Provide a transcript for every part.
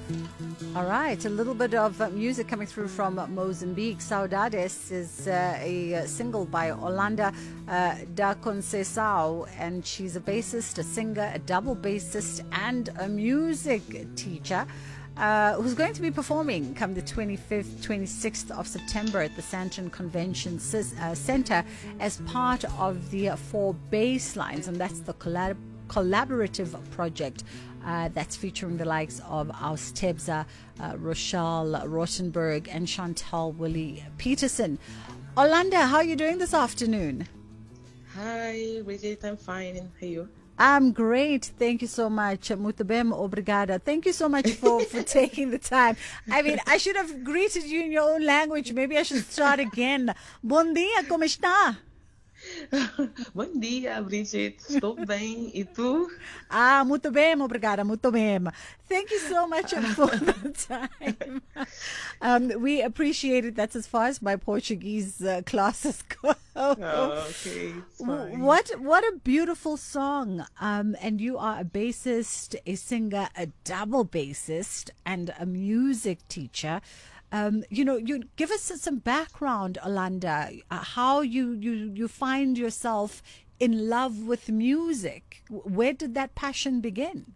All right, a little bit of music coming through from Mozambique. Saudades is a single by Orlando da Conceição, and she's a bassist, a singer, a double bassist, and a music teacher. Who's going to be performing come the 25th, 26th of September at the Sandton Convention Center as part of the Four Basslines, and that's the collaborative project that's featuring the likes of Austebza, Rochelle Rothenberg, and Chantal Willie Peterson. Orlando, how are you doing this afternoon? Hi, Bridget, I'm fine. And how are you? I'm great. Thank you so much. Muito bem, obrigada. Thank you so much for taking the time. I mean, I should have greeted you in your own language. Maybe I should start again. Bom dia, como está? Bom dia, Bridget. Estou bem. E tu? Muito bem, obrigada, muito bem. Thank you so much for the time. We appreciate it. That's as far as my Portuguese classes go. Oh, okay. What a beautiful song. And you are a bassist, a singer, a double bassist, and a music teacher. You give us some background, Orlando, how you find yourself in love with music. Where did that passion begin?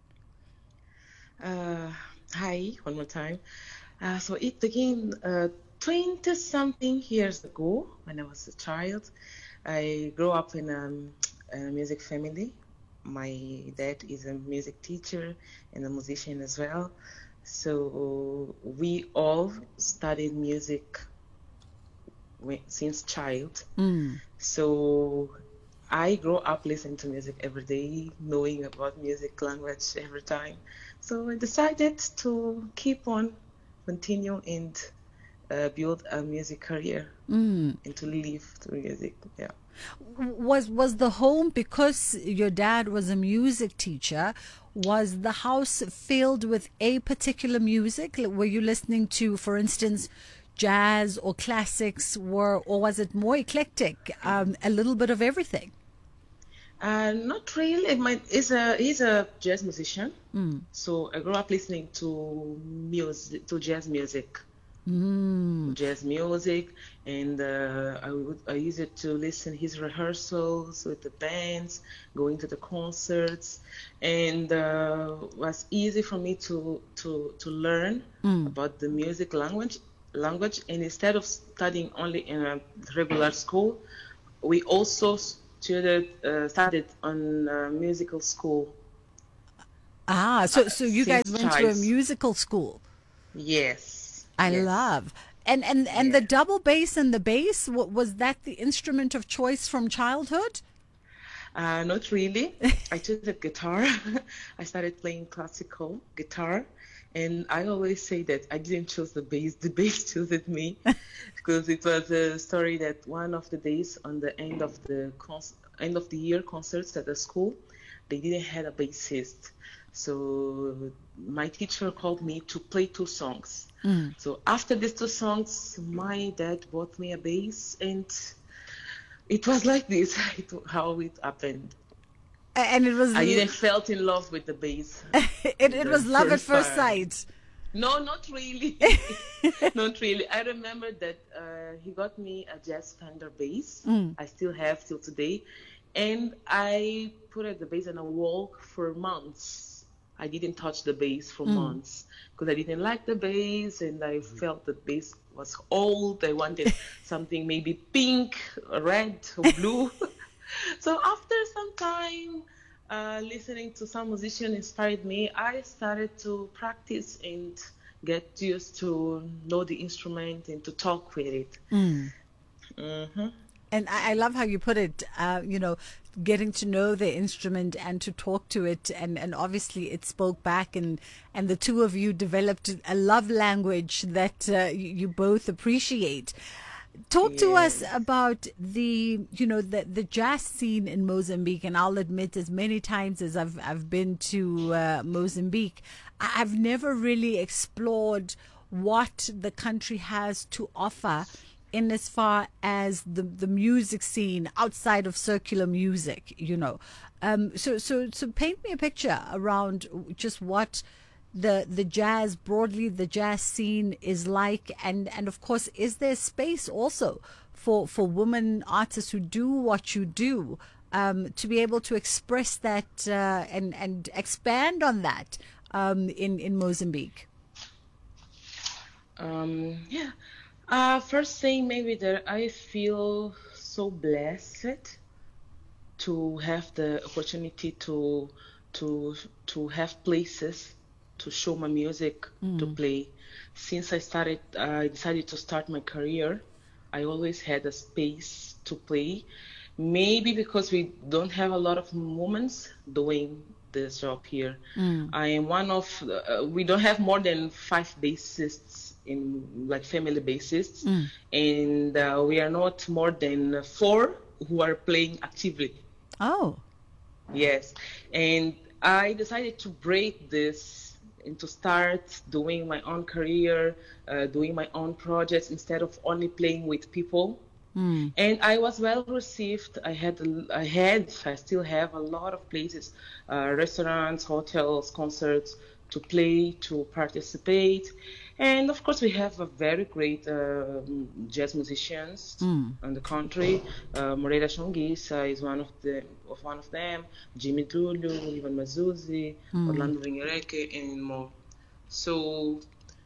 Hi, one more time. So it began 20-something years ago when I was a child. I grew up in a music family. My dad is a music teacher and a musician as well. So we all studied music since child. So I grew up listening to music every day, knowing about music language every time. So I decided to keep on, continue and build a music career and to live through music. Yeah. Was the home, because your dad was a music teacher, was the house filled with a particular music? Were you listening to, for instance, jazz or classics, or was it more eclectic, a little bit of everything? Not really. He's a jazz musician, so I grew up listening to jazz music. Jazz music, and I used it to listen his rehearsals with the bands, going to the concerts, and was easy for me to learn about the music language. And instead of studying only in a regular school, we also studied on musical school. So you guys went to a musical school? Yes. I love. And the double bass and the bass, was that the instrument of choice from childhood? Not really. I chose the guitar. I started playing classical guitar, and I always say that I didn't choose the bass chose me, because it was a story that one of the days on the end of the year concerts at the school, they didn't have a bassist. So my teacher called me to play 2 songs. So after these 2 songs, my dad bought me a bass, and it was like this, how it happened. And it was... I didn't felt in love with the bass. it was love at first sight. No, not really. Not really. I remember that he got me a Jazz Fender bass. I still have till today. And I put the bass on a wall for months. I didn't touch the bass for months because I didn't like the bass, and I felt the bass was old. I wanted something maybe pink, red, or blue. So after some time, listening to some musician inspired me, I started to practice and get used to know the instrument and to talk with it. And I love how you put it, getting to know the instrument and to talk to it. And obviously it spoke back, and the two of you developed a love language that you both appreciate. Talk to us about the jazz scene in Mozambique. And I'll admit, as many times as I've been to Mozambique, I've never really explored what the country has to offer in as far as the music scene outside of circular music, So paint me a picture around just what the jazz broadly, the jazz scene is like, and of course, is there space also for women artists who do what you do, to be able to express that and expand on that in Mozambique? Yeah. First thing, maybe that I feel so blessed to have the opportunity to have places to show my music, to play. Since I decided to start my career, I always had a space to play. Maybe because we don't have a lot of moments doing this job here. I am one of, we don't have more than 5 bassists in like family bassists, and we are not more than 4 who are playing actively. Oh. Yes, and I decided to break this and to start doing my own career, doing my own projects instead of only playing with people. And I was well received. I still have a lot of places, restaurants, hotels, concerts to play, to participate. And of course, we have a very great jazz musicians in the country. Moreira Chonguissa is one of them. Jimmy Dulu, Ivan Mazuzzi, Orlando Ringereke, and more. So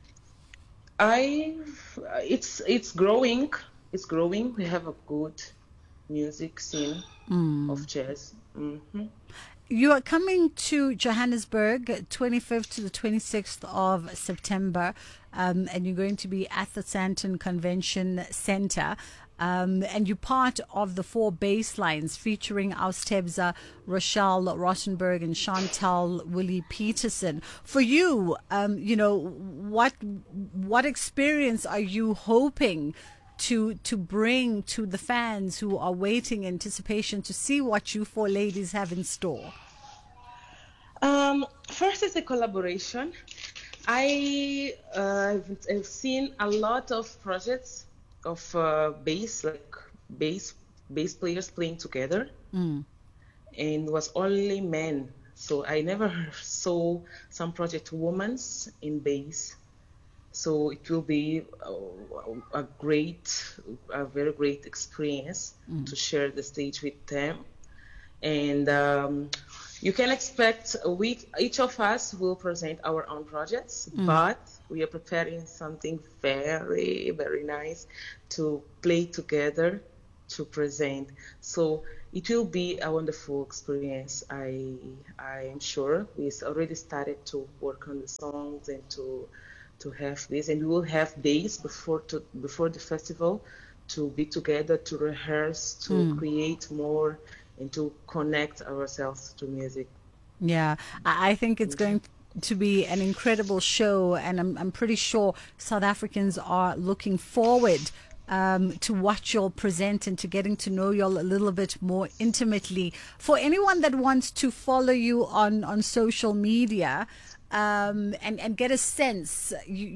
it's growing. It's growing. We have a good music scene of jazz. You are coming to Johannesburg, 25th to the 26th of September, and you're going to be at the Sandton Convention Center. And you're part of the 4 bass lines featuring Austebza, Rochelle Rottenberg, and Chantal Willie Peterson. For you, what experience are you hoping to bring to the fans who are waiting in anticipation to see what you 4 ladies have in store? First is a collaboration. I've seen a lot of projects of bass players playing together, and was only men. So I never saw some project women's in bass. So it will be a very great experience to share the stage with them. And you can expect each of us will present our own projects, but we are preparing something very, very nice to play together, to present. So it will be a wonderful experience. I am sure. We already started to work on the songs and to have this, and we will have days before the festival to be together, to rehearse, to create more, and to connect ourselves to music. Yeah, I think it's going to be an incredible show, and I'm pretty sure South Africans are looking forward to what you'll present and to getting to know you all a little bit more intimately. For anyone that wants to follow you on social media, and get a sense,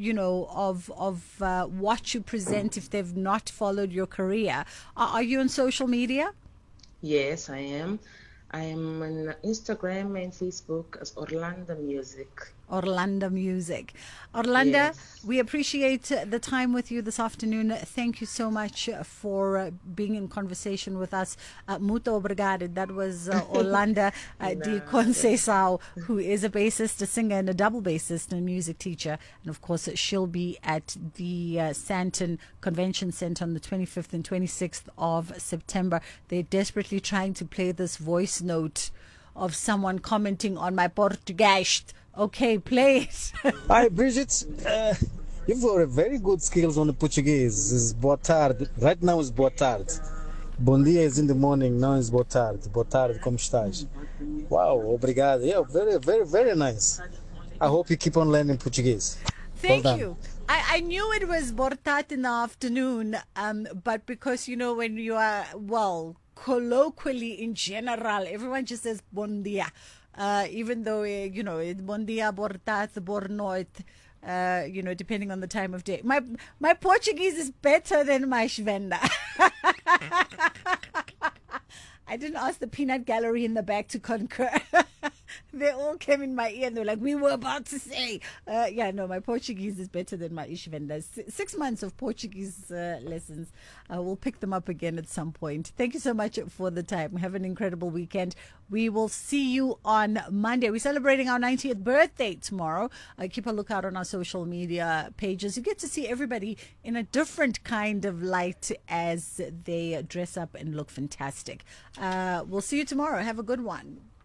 of what you present if they've not followed your career. Are you on social media? Yes, I am. I am on Instagram and Facebook as Orlando Music. Orlando Music. Orlando, Yes. we appreciate the time with you this afternoon. Thank you so much for being in conversation with us. Muito obrigado. That was Orlando de Conceição, who is a bassist, a singer, and a double bassist and a music teacher. And of course, she'll be at the Sandton Convention Center on the 25th and 26th of September. They're desperately trying to play this voice note of someone commenting on my Portuguese. Okay, play it. Hi, Bridget. You've got a very good skills on the Portuguese. It's boa tarde. Right now it's boa tarde. Bom dia is in the morning. Now it's boa tarde. Boa tarde, como estás? Wow, obrigado. Yeah, very, very, very nice. I hope you keep on learning Portuguese. Thank Well done. you. I knew it was bortat in the afternoon, but because, when you are, colloquially in general, everyone just says bon dia. Even though, bon dia, bortat, bornoit, depending on the time of day. My Portuguese is better than my Shvenda. I didn't ask the peanut gallery in the back to concur. They all came in my ear and they were like, we were about to say. Yeah, no, my Portuguese is better than my Ishvenda's. 6 months of Portuguese lessons. We'll pick them up again at some point. Thank you so much for the time. Have an incredible weekend. We will see you on Monday. We're celebrating our 90th birthday tomorrow. Keep a lookout on our social media pages. You get to see everybody in a different kind of light as they dress up and look fantastic. We'll see you tomorrow. Have a good one.